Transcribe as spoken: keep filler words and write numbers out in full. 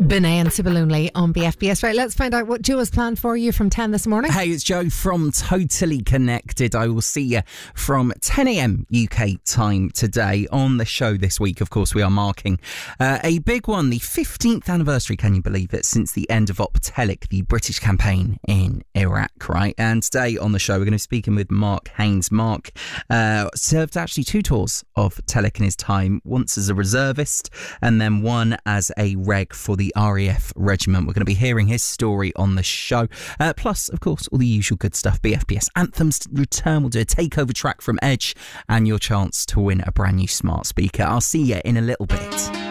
Binay and Sibalunli on B F B S. Right, let's find out what Joe has planned for you from ten this morning. Hey, it's Joe from Totally Connected. I will see you from ten a.m. U K time today. On the show this week, of course, we are marking uh, a big one, the fifteenth anniversary, can you believe it, since the end of Op Telic, the British campaign in Iraq, right? And today on the show, we're going to be speaking with Mark Haynes. Mark uh, served actually two tours of Telic in his time, once as a reservist and then one as a reg for the R A F regiment. We're going to be hearing his story on the show. Uh, plus, of course, all the usual good stuff. B F B S Anthems return. We'll do a takeover track from Edge and your chance to win a brand new smart speaker. I'll see you in a little bit.